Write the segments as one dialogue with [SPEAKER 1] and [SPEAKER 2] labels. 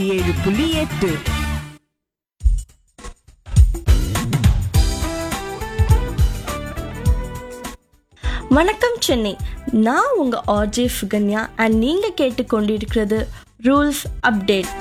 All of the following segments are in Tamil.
[SPEAKER 1] 7.8.
[SPEAKER 2] வணக்கம் சென்னை. நான் உங்க ஆர்ஜே சுகன்யா அண்ட் நீங்க கேட்டுக்கொண்டிருக்கிறது ரூல்ஸ் அப்டேட்.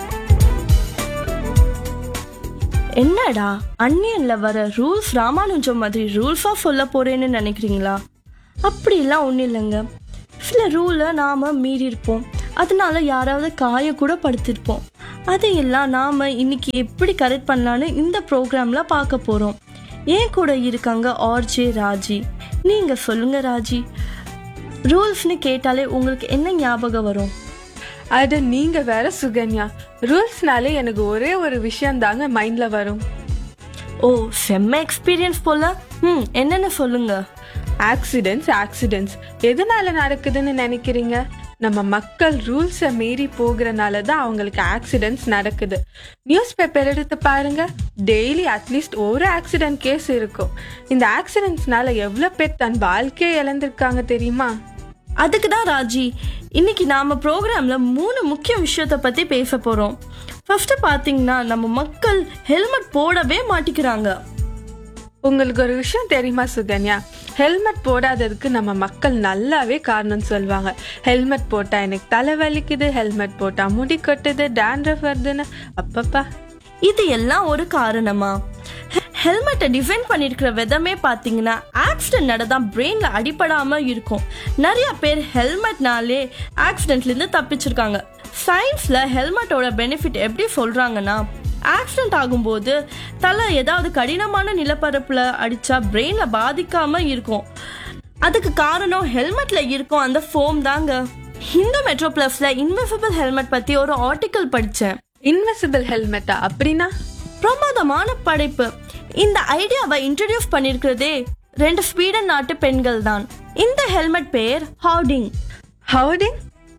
[SPEAKER 2] என்னடா அன்னியன்ல வர ரூல்ஸ் ராமானுஜம் மாதிரி ரூல்ஸா சொல்ல போறேன்னு நினைக்கிறீங்களா? அப்படிலாம் ஒன்றும் இல்லைங்க. சில ரூலை நாம மீறி இருப்போம், அதனால யாராவது காய கூட படுத்திருப்போம். அதையெல்லாம் நாம இன்னைக்கு எப்படி கரெக்ட் பண்ணலான்னு இந்த ப்ரோக்ராம்ல பார்க்க போறோம். ஏன் கூட இருக்காங்க ஆர்ஜே ராஜி. நீங்க சொல்லுங்க ராஜி, ரூல்ஸ்னு கேட்டாலே உங்களுக்கு என்ன ஞாபகம் வரும்?
[SPEAKER 3] அது நீங்க வேற சுகன்யா, ரூல்ஸ்னாலே எனக்கு ஒரே ஒரு விஷயம் தாங்க மைண்ட்ல வரும்.
[SPEAKER 2] ஓ, செம்ம எக்ஸ்பீரியன்ஸ் போல. என்னன்னு சொல்லுங்க.
[SPEAKER 3] ஆக்சிடென்ட்ஸ் எதனால நடக்குதுன்னு நினைக்கிறீங்க? நம்ம மக்கள் ரூல்ஸை மீறி போகிறனால தான் அவங்களுக்கு ஆக்சிடென்ட்ஸ் நடக்குது. நியூஸ் பேப்பர் எடுத்து பாருங்க, டெய்லி அட்லீஸ்ட் ஒரு ஆக்சிடென்ட் கேஸ் இருக்கும். இந்த ஆக்சிடென்ட்ஸ்னால எவ்வளவு பேர் தன் வாழ்க்கையை இழந்திருக்காங்க தெரியுமா?
[SPEAKER 2] அதுக்கு தான் ராஜி இன்னைக்கு நாம ப்ரோக்ராம்ல 3 முக்கிய விஷயத்த பத்தி பேச போறோம். ஃபர்ஸ்ட் பாத்தீங்கன்னா, நம்ம மக்கள் ஹெல்மெட் போடவே மாட்டிக்கிறாங்க.
[SPEAKER 3] உங்களுக்கு ஒரு விஷயம் தெரியுமா சுகன்யா? ஹெல்மெட் போடாததுக்கு நம்ம மக்கள் நல்லாவே காரணம் சொல்லுவாங்க. ஹெல்மெட் போட்டா எனக்கு தலை வலிக்குது, ஹெல்மெட் போட்டா முடி கொட்டுது, டேண்ட்ரஃப் வருதுன்னு. அப்பப்பா,
[SPEAKER 2] இது எல்லாம் ஒரு காரணமா? ஹெல்மெட்டை டிசைன் பண்ணிருக்கிற விதமே பாத்தீங்கன்னா, ஆக்சிடென்ட் நடந்தா பிரெயின்ல அடிபடாம இருக்கும். நிறைய பேர் ஹெல்மெட்னாலே ஆக்சிடென்ட்ல இருந்து தப்பிச்சிருக்காங்க. சயின்ஸ்ல ஹெல்மெட்டோட பெனிஃபிட் எப்படி சொல்றாங்கன்னா, ஆக்சிடென்ட் ஆகும்போது தலை ஏதாவது கடினமான நிலப்பரப்புல அடிச்சா பிரெயின்ல பாதிக்காம இருக்கும். அதுக்கு காரணம் ஹெல்மெட்ல இருக்கும் அந்த ஃபோம் தாங்க. ஹிந்து மெட்ரோ பிளஸ்ல இன்விசிபிள் ஹெல்மெட் பத்தி ஒரு ஆர்டிக்கல் படிச்சேன்.
[SPEAKER 3] இன்விசிபிள் ஹெல்மெட்டா அப்படின்னா?
[SPEAKER 2] பிரமாதமான படைப்பு. இந்த ஐடியாவை இன்ட்ரோடியூஸ் பண்ணிருக்கிறதே 2 ஸ்வீடன் நாட்டு பெண்கள் தான். இந்த ஹெல்மெட் பேர் ஹவுடிங்.
[SPEAKER 3] ஹவுடிங்?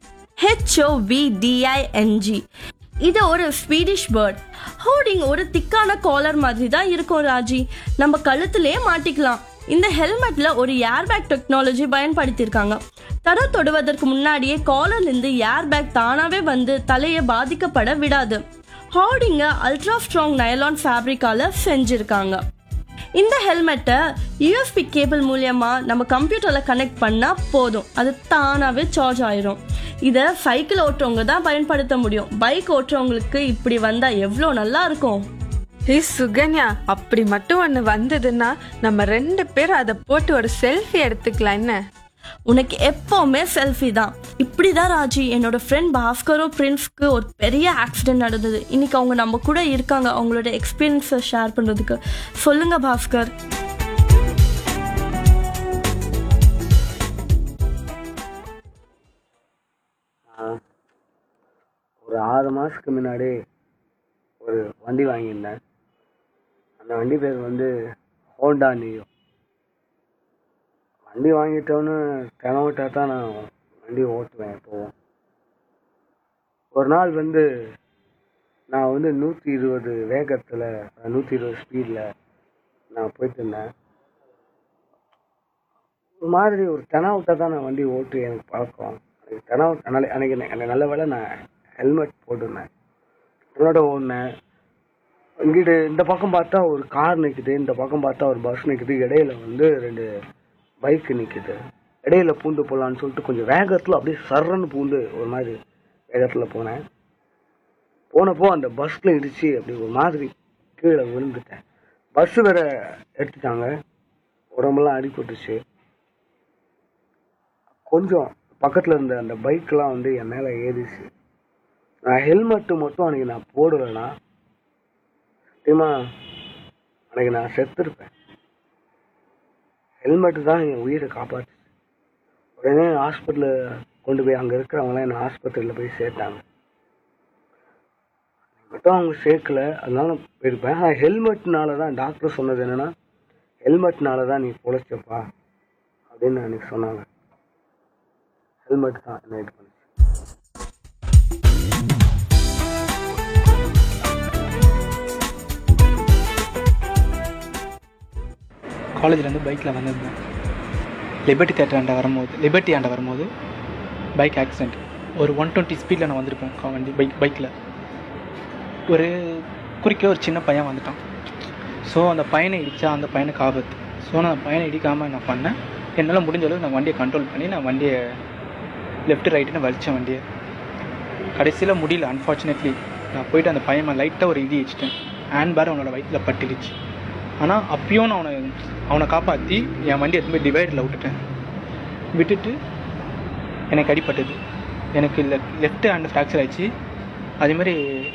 [SPEAKER 2] HOVDING. இது ஒரு ஸ்வீடிஷ் வேர்ட். ஹவுடிங் ஒரு திக்கான காலர் மாதிரி தான் இருக்கும் ராஜி. நம்ம கழுத்திலே மாட்டிக்கலாம். இந்த ஹெல்மெட்ல ஒரு ஏர்பேக் டெக்னாலஜி பயன்படுத்தியிருக்காங்க. தர தொடுவதற்கு முன்னாடியே காலர்ல இருந்து ஏர்பேக் தானாவே வந்து தலையை பாதிக்கப்பட விடாது. ஹவுடிங்க அல்ட்ரா ஸ்ட்ராங் நைலான் ஃபேப்ரிக்கால செஞ்சிருக்காங்க. இந்த ஹெல்மெட்டை யூஎஸ்பி கேபிள் மூலியமா நம்ம கம்ப்யூட்டர்ல கனெக்ட் பண்ணா போதும், அது தானாவே சார்ஜ் ஆயிரும். இதை சைக்கிள் ஓட்டுறவங்க தான் பயன்படுத்த முடியும். பைக் ஓட்டுறவங்களுக்கு இப்படி வந்தா எவ்வளோ நல்லா இருக்கும்.
[SPEAKER 3] சுகன்யா, அப்படி மட்டும் ஒண்ணு வந்ததுன்னா நம்ம 2 பேரும் அதை போட்டு ஒரு செல்ஃபி எடுத்துக்கலாம். என்ன,
[SPEAKER 2] உனக்கு எப்பவுமே செல்ஃபி தான். இப்படிதான் ராஜி, என்னோட ஃப்ரெண்ட் பாஸ்கரும் பிரின்ஸ்க்கு ஒரு பெரிய ஆக்சிடென்ட் நடந்தது. இன்னைக்கு அவங்க நம்ம கூட இருக்காங்க, அவங்களோட எக்ஸ்பீரியன்ஸை ஷேர் பண்றதுக்கு. சொல்லுங்க பாஸ்கர்.
[SPEAKER 4] ஒரு 6 மாதத்துக்கு முன்னாடி ஒரு வண்டி வாங்கியிருந்தேன். அந்த வண்டி பேர் வந்து ஹோண்டா நியோ. வண்டி வாங்கிட்டோன்னு கிளம்பிட்டா தான் நான் வண்டி ஓட்டுவேன். எப்போவும் ஒரு நாள் வந்து நான் வந்து 120 வேகத்தில் 120 ஸ்பீடில் நான் போயிட்டு இருந்தேன். ஒரு மாதிரி ஒரு தெனாவிட்டா தான் நான் வண்டி ஓட்டு எனக்கு பழக்கம். அன்னைக்கு நல்ல வேலை நான் ஹெல்மெட் போட்டிருந்தேன். என்னோட ஓடினேன். இங்கிட்டு இந்த பக்கம் பார்த்தா ஒரு கார் நிற்குது, இந்த பக்கம் பார்த்தா ஒரு பஸ் நிற்குது, இடையில வந்து 2 பைக்கு நிற்குது. இடையில பூண்டு போகலான்னு சொல்லிட்டு கொஞ்சம் வேகத்தில் அப்படியே சர்றன்னு பூண்டு ஒரு மாதிரி வேகத்தில் போனப்போ அந்த பஸ்ஸில் இடிச்சு அப்படி ஒரு மாதிரி கீழே விழுந்துட்டேன். பஸ்ஸு வேற எடுத்துட்டாங்க, உடம்பெல்லாம் அடிபட்டுச்சு. கொஞ்சம் பக்கத்தில் இருந்த அந்த பைக்கெலாம் வந்து என் மேலே ஏறிச்சு. நான் ஹெல்மெட்டு மட்டும் அன்றைக்கி நான் போடலைன்னா சத்தியமாக அன்றைக்கி நான் செத்துருப்பேன். ஹெல்மெட்டு தான் என் உயிரை காப்பாற்றுச்சு. உடனே ஹாஸ்பிட்டலில் கொண்டு போய் அங்கே இருக்கிறவங்களாம் என்னை ஹாஸ்பிட்டலில் போய் சேர்த்தாங்க. மட்டும் அவங்க சேர்க்கலை, அதனால நான் போயிருப்பேன். ஆனால் ஹெல்மெட்னால தான் டாக்டர் சொன்னது என்னென்னா, ஹெல்மெட்னால தான் நீ பொழைச்சப்பா அப்படின்னு அன்றைக்கி சொன்னாங்க. ஹெல்மெட் தான் என்ன இது பண்ணுச்சு.
[SPEAKER 5] காலேஜ்லேருந்து பைக்கில் வந்திருந்தேன். லிபர்ட்டி ஆண்ட வரும்போது பைக் ஆக்சிடெண்ட். ஒரு 120 ஸ்பீடில் நான் வந்திருப்பேன் பைக்கில். ஒரு குறுக்கே ஒரு சின்ன பையன் வந்துட்டான். ஸோ அந்த பையனை இடித்தா அந்த பையனுக்கு ஆபத்து. ஸோ நான் அந்த பையனை இடிக்காமல் நான் பண்ணேன். என்னால் முடிஞ்ச அளவுக்கு நான் வண்டியை கண்ட்ரோல் பண்ணி நான் வண்டியை லெஃப்ட்டு ரைட்டுன்னு வலித்தேன் வண்டியை. கடைசியில் முடியல. அன்ஃபார்ச்சுனேட்லி நான் போயிட்டு அந்த பையன் லைட்டாக ஒரு இடி வச்சுட்டேன். ஹேண்ட் பேர் அவனோட வயிற்றில் பட்டுடுச்சு. ஆனால் அப்பயும் நான் அவனை காப்பாற்றி என் வண்டி எடுத்து போய் டிவைடரில் விட்டுட்டு எனக்கு அடிப்பட்டது. எனக்கு லெஃப்ட் ஹேண்ட் ஃப்ராக்சர் ஆச்சு. அதேமாதிரி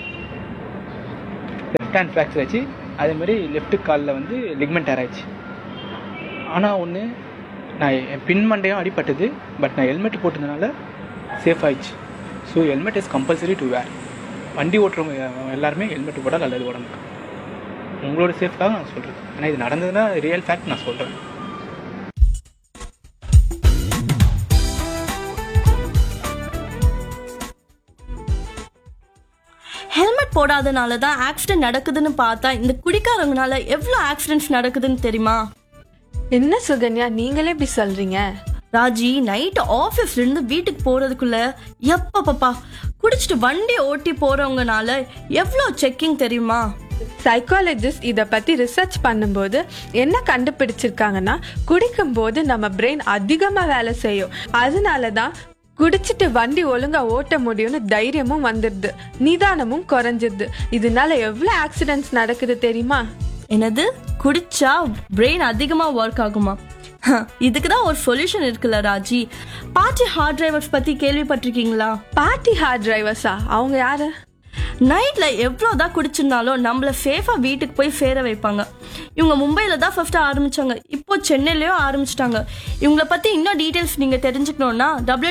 [SPEAKER 5] லெஃப்ட் ஹேண்ட் ஃப்ராக்சர் ஆச்சு. அதேமாதிரி லெஃப்ட்டு காலில் வந்து லிக்மெண்ட் டேர் ஆயிடுச்சு. ஆனால் ஒன்று, நான் என் பின் மண்டையும் அடிப்பட்டது. பட் நான் ஹெல்மெட் போட்டதுனால சேஃப் ஆயிடுச்சு. So helmet is compulsory to வேர். வண்டி ஓட்டுறவங்க எல்லாருமே ஹெல்மெட் போட்டால் நல்லது உடம்புக்கு. உங்களோட சேஃப்காக நான் சொல்கிறேன். ஆனால் இது நடந்ததுன்னா ரியல் ஃபேக்ட் நான் சொல்கிறேன்.
[SPEAKER 2] ஹெல்மெட் போடாதனால தான் ஆக்சிடென்ட் நடக்குதுன்னு பார்த்தா இந்த குடிக்காரங்கனால எவ்வளோ ஆக்சிடென்ட்ஸ் நடக்குதுன்னு தெரியுமா?
[SPEAKER 3] என்ன சுகன்யா நீங்களே இப்படி சொல்றீங்க?
[SPEAKER 2] ராஜி, நைட்டு ஆஃபீஸ்ல இருந்து வீட்டுக்கு போறதுக்குள்ள எப்பப்பா குடிச்சிட்டு வண்டி ஓட்டி போறவங்கனால எவ்வளோ செக்கிங் தெரியுமா?
[SPEAKER 3] சைக்காலஜிஸ்ட் இதை பத்தி ரிசர்ச் பண்ணும்போது என்ன கண்டுபிடிச்சிருக்காங்கன்னா, குடிக்கும் போது நம்ம பிரெயின் அதிகமா வேலை செய்யும். அதனாலதான் குடிச்சிட்டு வண்டி ஒழுங்கா ஓட்ட முடியும்னு தைரியமும் வந்துடுது, நிதானமும் குறைஞ்சிடுது. இதனால எவ்வளவு ஆக்சிடென்ட்ஸ் நடக்குது தெரியுமா?
[SPEAKER 2] என்னது, குடிச்சா பிரெயின் அதிகமா ஒர்க் ஆகுமா? இதுக்குதான் ஒரு சொல்யூஷன் இருக்குல்ல ராஜி. பார்ட்டி ஹார்ட் டிரைவர்ஸ் பத்தி கேள்விப்பட்டிருக்கீங்களா?
[SPEAKER 3] Party heart டிரைவர்ஸா? அவங்க யாரு?
[SPEAKER 2] நைட்ல எவ்வளவுதான் குடிச்சிருந்தாலும் நம்மள சேஃபா வீட்டுக்கு போய் சேர வைப்பாங்க. இவங்க மும்பைல தான் ஃபர்ஸ்ட் ஆரம்பிச்சாங்க. இப்போ சென்னையிலயும் ஆரம்பிச்சிட்டாங்க. இவங்கள பத்தி இன்னும் டீடைல்ஸ் நீங்க தெரிஞ்சுக்கணும்னா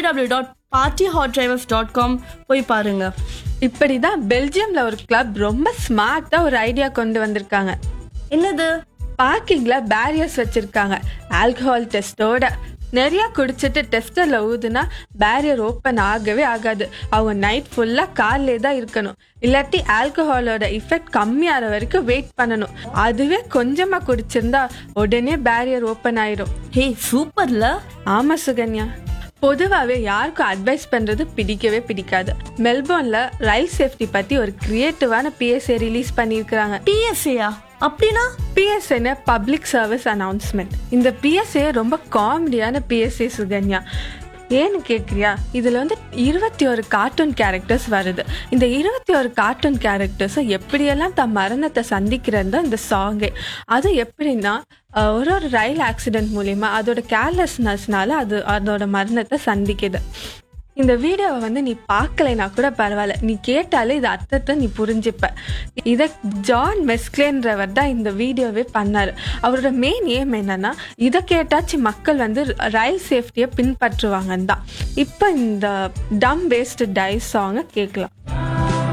[SPEAKER 2] www.partyhotdrivers.com போய் பாருங்க.
[SPEAKER 3] இப்படிதான் பெல்ஜியம்ல ஒரு கிளப் ரொம்ப ஸ்மார்ட்டா ஒரு ஐடியா கொண்டு வந்திருக்காங்க.
[SPEAKER 2] என்னது?
[SPEAKER 3] பார்க்கிங்ல பேரியர்ஸ் வச்சிருக்காங்க. ஆல்கஹால் டெஸ்டோட நிறைய குடிச்சிட்டு டெஸ்டர்ல ஊதுனா பேரியர் ஓப்பன் ஆகவே ஆகாது. அவங்க நைட் ஃபுல்லா கார்லே தான் இருக்கணும். இல்லாட்டி ஆல்கஹாலோட எஃபெக்ட் கம்மியாகிற வரைக்கும் வெயிட் பண்ணணும். அதுவே கொஞ்சமா குடிச்சிருந்தா உடனே பேரியர் ஓப்பன் ஆயிரும்.
[SPEAKER 2] ஹே, சூப்பர்ல.
[SPEAKER 3] ஆமா சுகன்யா, பொதுவாகவே யாருக்கும் அட்வைஸ் பண்றது பிடிக்கவே பிடிக்காது. மெல்போர்ன்ல ரயில் சேஃப்டி பத்தி ஒரு கிரியேட்டிவான PSA ரிலீஸ் பண்ணியிருக்காங்க.
[SPEAKER 2] PSA அப்படின்னா?
[SPEAKER 3] PSA public service announcement. இந்த PSA ரொம்ப காமெடியான PSA சுகன்யா. ஏன்னு கேட்குறியா? இதில் வந்து 21 கார்ட்டூன் கேரக்டர்ஸ் வருது. இந்த 21 கார்ட்டூன் கேரக்டர்ஸும் எப்படியெல்லாம் தன் மரணத்தை சந்திக்கிறதா இந்த சாங்கே. அது எப்படின்னா, ஒரு ரயில் ஆக்சிடென்ட் மூலிமா அதோட கேர்லெஸ்னஸ்னால அதோட மரணத்தை சந்திக்குது. இந்த வீடியோவை வந்து நீ பார்க்கலைன்னா கூட பரவாயில்ல, நீ கேட்டாலே இது அர்த்தத்தை நீ புரிஞ்சுப்ப. இதை ஜான் மெஸ்க்லேன்றவர் தான் இந்த வீடியோவே பண்ணாரு. அவரோட மெயின் ஏம் என்னன்னா, இதை கேட்டாச்சு மக்கள் வந்து ரயில் சேஃப்டியை பின்பற்றுவாங்கன்னு தான். இப்போ இந்த டம் வேஸ்ட் டை சாங்கை கேட்கலாம்.